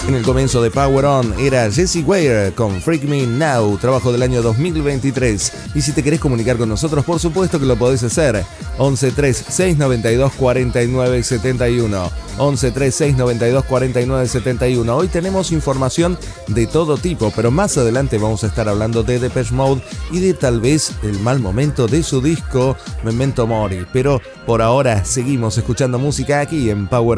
En el comienzo de Power On era Jessie Ware con Freak Me Now, trabajo del año 2023. Y si te querés comunicar con nosotros, por supuesto que lo podés hacer. 1136924971. 1136924971. Hoy tenemos información de todo tipo, pero más adelante vamos a estar hablando de Depeche Mode y de tal vez el mal momento de su disco Memento Mori. Pero por ahora seguimos escuchando música aquí en Power On.